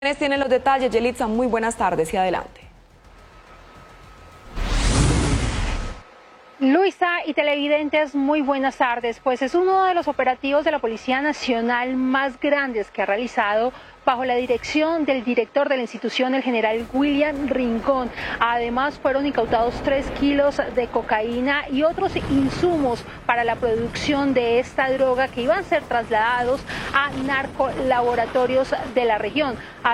Tienen los detalles. Yelitza, muy buenas tardes y adelante. Luisa y televidentes, muy buenas tardes. Pues es uno de los operativos de la Policía Nacional más grandes que ha realizado bajo la dirección del director de la institución, el general William Rincón. Además, fueron incautados 3 kilos de cocaína y otros insumos para la producción de esta droga que iban a ser trasladados a narcolaboratorios de la región.